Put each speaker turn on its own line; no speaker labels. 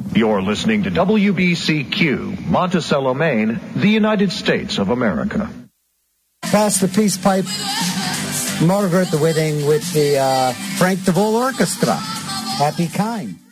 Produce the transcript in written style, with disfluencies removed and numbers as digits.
You're listening to WBCQ, Monticello, Maine, the United States of America.
Pass the peace pipe, Margaret the Wedding with the Frank DeVol Orchestra. Happy Kind.